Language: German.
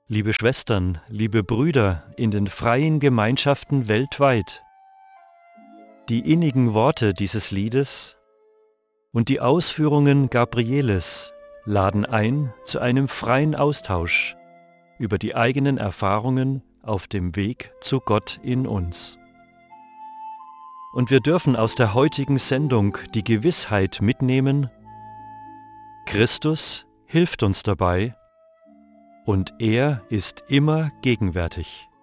Liebe Schwestern, liebe Brüder in den freien Gemeinschaften weltweit, die innigen Worte dieses Liedes und die Ausführungen Gabrieles laden ein zu einem freien Austausch über die eigenen Erfahrungen auf dem Weg zu Gott in uns. Und wir dürfen aus der heutigen Sendung die Gewissheit mitnehmen: Christus hilft uns dabei und er ist immer gegenwärtig.